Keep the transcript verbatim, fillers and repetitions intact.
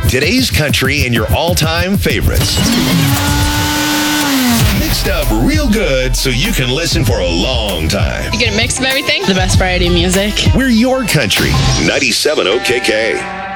Today's country and your all-time favorites. Mixed up real good so you can listen for a long time. You get a mix of everything. The best variety of music. We're your country. ninety-seven O K K.